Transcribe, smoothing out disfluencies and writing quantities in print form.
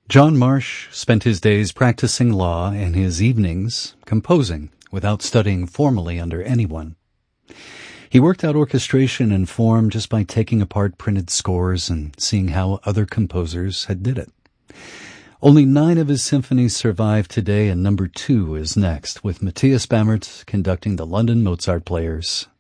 John Marsh spent his days practicing law and his evenings composing without studying formally under anyone. He worked out orchestration and form just by taking apart printed scores and seeing how other composers had did it. Only 9 of his symphonies survive today, and number 2 is next, with Matthias Bamert conducting the London Mozart Players.